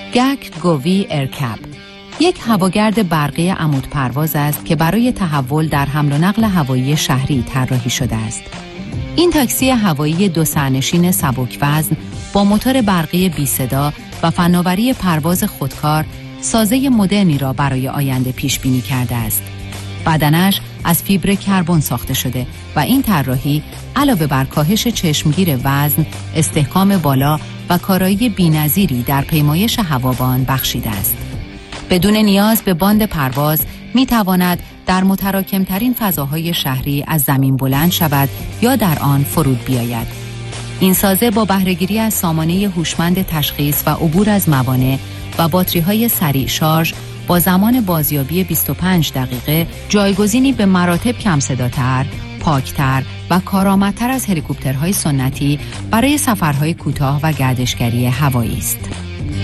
گک گووی ایرکپ یک هواگرد برقی عمودپرواز است که برای تحول در حمل و نقل هوایی شهری طراحی شده است. این تاکسی هوایی دو سرنشین سبک وزن با موتور برقی بی صدا و فناوری پرواز خودکار سازه مدرنی را برای آینده پیش بینی کرده است. بدنش از فیبر کربن ساخته شده و این طراحی علاوه بر کاهش چشمگیر وزن، استحکام بالا و کارایی بی‌نظیری در پیمایش هوابان بخشیده است. بدون نیاز به باند پرواز می تواند در متراکمترین فضاهای شهری از زمین بلند شود یا در آن فرود بیاید. این سازه با بهره‌گیری از سامانه هوشمند تشخیص و عبور از موانع و باتری‌های سریع شارژ با زمان بازیابی 25 دقیقه جایگزینی به مراتب کم صداتر، پاکتر و کارآمدتر از هلیکوپترهای سنتی برای سفرهای کوتاه و گردشگری هوایی است.